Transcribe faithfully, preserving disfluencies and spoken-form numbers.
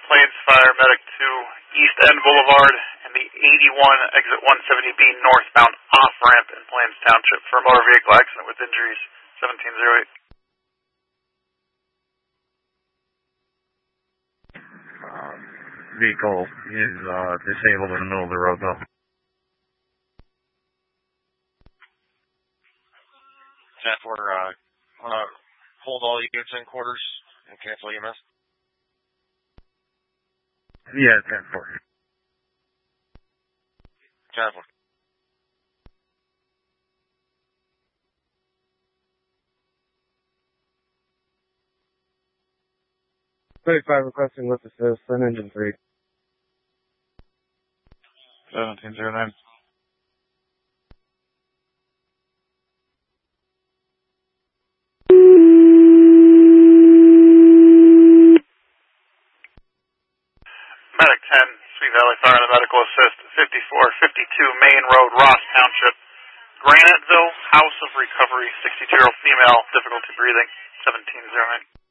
Plains Fire, Medic two, East End Boulevard, and the eighty-one, exit one seventy B northbound off-ramp in Plains Township for a motor vehicle accident with injuries, seventeen oh eight. Uh, vehicle is uh, disabled in the middle of the road, though. ten four, uh, uh, hold all units in quarters and cancel E M S. Yeah, ten four. ten four. thirty-five requesting lift assist, send engine three. seventeen oh nine. Medic ten, Sweet Valley Fire and Medical Assist, fifty-four fifty-two Main Road, Ross Township, Graniteville, House of Recovery, sixty-two-year-old female, difficulty breathing, seventeen oh nine.